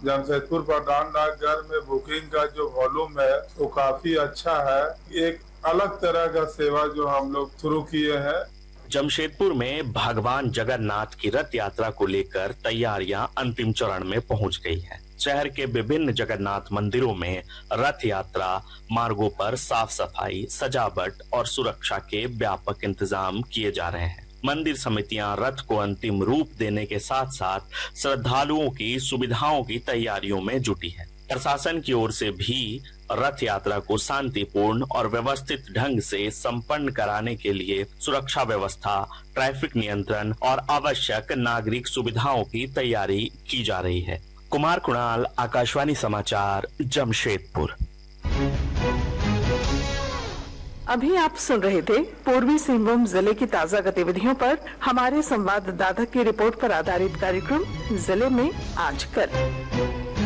जमशेदपुर प्रधान डाकघर में बुकिंग का जो वॉल्यूम है वो काफी अच्छा है। एक अलग तरह का सेवा जो हम लोग शुरू किए हैं। जमशेदपुर में भगवान जगन्नाथ की रथ यात्रा को लेकर तैयारियां अंतिम चरण में पहुंच गई हैं। शहर के विभिन्न जगन्नाथ मंदिरों में रथ यात्रा मार्गों पर साफ सफाई, सजावट और सुरक्षा के व्यापक इंतजाम किए जा रहे हैं। मंदिर समितियां रथ को अंतिम रूप देने के साथ साथ श्रद्धालुओं की सुविधाओं की तैयारियों में जुटी है। प्रशासन की ओर से भी रथ यात्रा को शांतिपूर्ण और व्यवस्थित ढंग से संपन्न कराने के लिए सुरक्षा व्यवस्था, ट्रैफिक नियंत्रण और आवश्यक नागरिक सुविधाओं की तैयारी की जा रही है। कुमार कुणाल, आकाशवाणी समाचार, जमशेदपुर। अभी आप सुन रहे थे पूर्वी सिंहभूम जिले की ताजा गतिविधियों पर हमारे संवाददाता की रिपोर्ट पर आधारित कार्यक्रम जिले में आज कल।